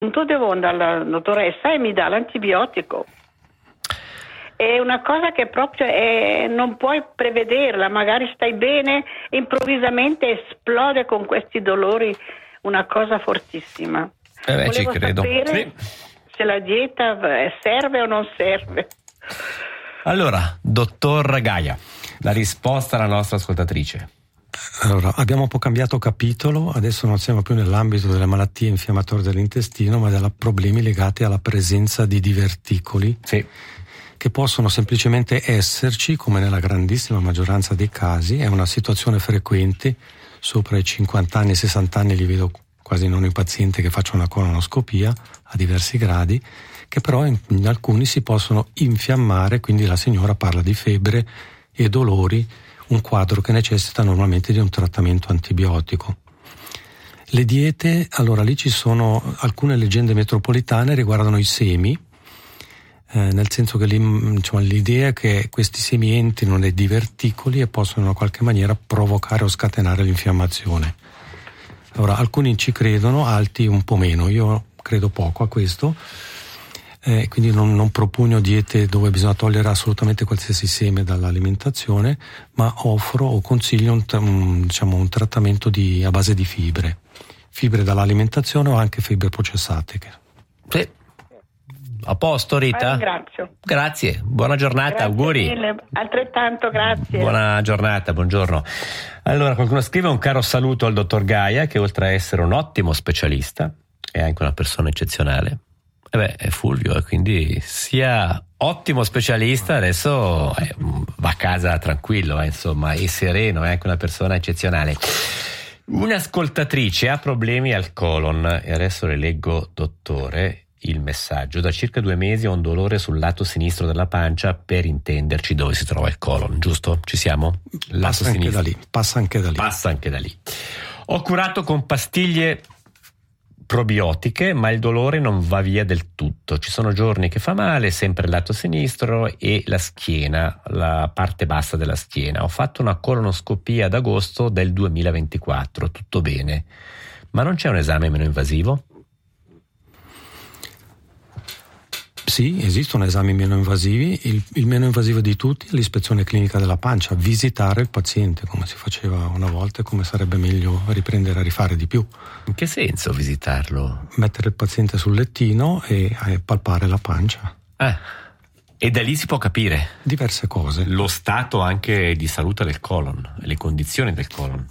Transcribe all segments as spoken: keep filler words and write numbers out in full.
punto devo andare dalla dottoressa e mi dà l'antibiotico. È una cosa che proprio è, non puoi prevederla, magari stai bene, improvvisamente esplode con questi dolori, una cosa fortissima. Eh beh, ci credo. Sapere sì. se la dieta serve o non serve. Allora, dottor Gaia, la risposta alla nostra ascoltatrice. Allora, abbiamo un po' cambiato capitolo, adesso non siamo più nell'ambito delle malattie infiammatorie dell'intestino, ma dei problemi legati alla presenza di diverticoli. Sì. Che possono semplicemente esserci, come nella grandissima maggioranza dei casi. È una situazione frequente, sopra i cinquanta anni, sessanta anni li vedo quasi non i pazienti che faccio una colonoscopia a diversi gradi, che però in, in alcuni si possono infiammare, quindi la signora parla di febbre e dolori, un quadro che necessita normalmente di un trattamento antibiotico. Le diete, allora lì ci sono alcune leggende metropolitane riguardano i semi, Eh, nel senso che diciamo, l'idea è che questi semi entrino nei diverticoli e possono in qualche maniera provocare o scatenare l'infiammazione. Allora, alcuni ci credono, altri un po' meno. Io credo poco a questo, eh, quindi non, non propugno diete dove bisogna togliere assolutamente qualsiasi seme dall'alimentazione, ma offro o consiglio un, un, diciamo, un trattamento di, a base di fibre, fibre dall'alimentazione o anche fibre processate. Sì. A posto, Rita? Ringrazio. Grazie, buona giornata, grazie auguri. Mille. Altrettanto, grazie. Buona giornata, buongiorno. Allora, qualcuno scrive un caro saluto al dottor Gaia, che oltre a essere un ottimo specialista è anche una persona eccezionale. E beh, è Fulvio, e quindi sia ottimo specialista, adesso eh, va a casa tranquillo, eh, insomma, è sereno, è anche una persona eccezionale. Un'ascoltatrice ha problemi al colon, e adesso le leggo, dottore, il messaggio. Da circa due mesi ho un dolore sul lato sinistro della pancia, per intenderci dove si trova il colon, giusto? Ci siamo? Lato passa anche sinistro. da lì, passa anche da lì. Passa anche da lì. Ho curato con pastiglie probiotiche, ma il dolore non va via del tutto. Ci sono giorni che fa male, sempre il lato sinistro e la schiena, la parte bassa della schiena. Ho fatto una colonoscopia ad agosto del duemilaventiquattro, tutto bene. Ma non c'è un esame meno invasivo? Sì, esistono esami meno invasivi. Il, il meno invasivo di tutti è l'ispezione clinica della pancia, visitare il paziente come si faceva una volta e come sarebbe meglio riprendere a rifare di più. In che senso visitarlo? Mettere il paziente sul lettino e, e palpare la pancia. Ah, e da lì si può capire diverse cose. Lo stato anche di salute del colon, le condizioni del colon.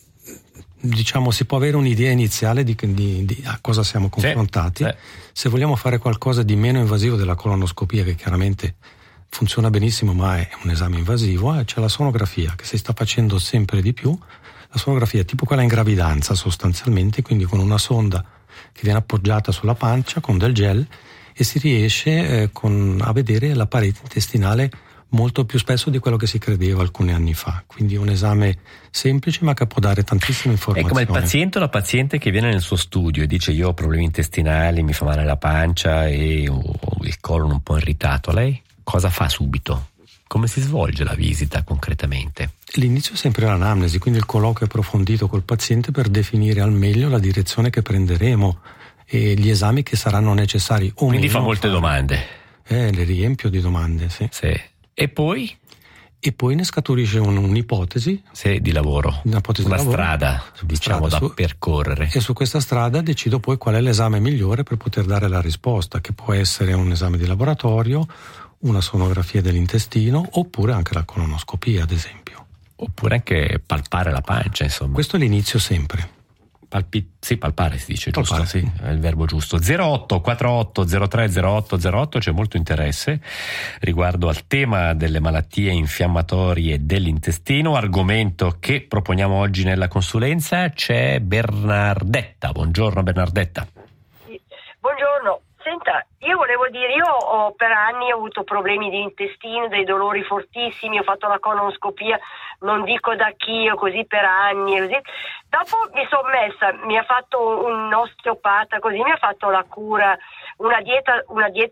Diciamo, si può avere un'idea iniziale di, di, di a cosa siamo confrontati. Sì, sì. Se vogliamo fare qualcosa di meno invasivo della colonoscopia, che chiaramente funziona benissimo ma è un esame invasivo, eh, c'è la sonografia che si sta facendo sempre di più. La sonografia è tipo quella in gravidanza sostanzialmente, quindi con una sonda che viene appoggiata sulla pancia con del gel e si riesce eh, con, a vedere la parete intestinale molto più spesso di quello che si credeva alcuni anni fa, quindi un esame semplice ma che può dare tantissime informazioni. È come il paziente o la paziente che viene nel suo studio e dice: io ho problemi intestinali, mi fa male la pancia e ho il colon un po' irritato. Lei cosa fa subito? Come si svolge la visita concretamente? L'inizio è sempre l'anamnesi, quindi il colloquio approfondito col paziente per definire al meglio la direzione che prenderemo e gli esami che saranno necessari o quindi meno fa molte fare. domande. Eh, le riempio di domande, sì. Sì. E poi? E poi ne scaturisce un, un'ipotesi. Sì, di lavoro. Un'ipotesi una di lavoro. strada, diciamo, strada da su, percorrere. E su questa strada decido poi qual è l'esame migliore per poter dare la risposta, che può essere un esame di laboratorio, una sonografia dell'intestino, oppure anche la colonoscopia, ad esempio. Oppure anche palpare la pancia, insomma. Questo è l'inizio sempre. Palpi- sì, palpare si dice, palpare. Giusto? Sì, è il verbo giusto. zero otto quattro otto zero tre zero otto zero otto, c'è molto interesse riguardo al tema delle malattie infiammatorie dell'intestino, argomento che proponiamo oggi nella consulenza. C'è Bernardetta. Buongiorno Bernardetta. Sì. Buongiorno. Senta, io volevo dire, io ho per anni ho avuto problemi di intestino, dei dolori fortissimi, ho fatto la colonoscopia, non dico da chi, così per anni, così. Dopo mi sono messa, mi ha fatto un osteopata, così mi ha fatto la cura, una dieta, una dieta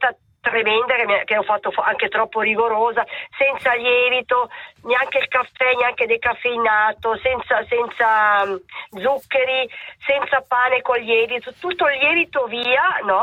tremenda che, mi, che ho fatto anche troppo rigorosa, senza lievito, neanche il caffè, neanche decaffeinato, senza, senza zuccheri, senza pane con lievito, tutto il lievito via, no?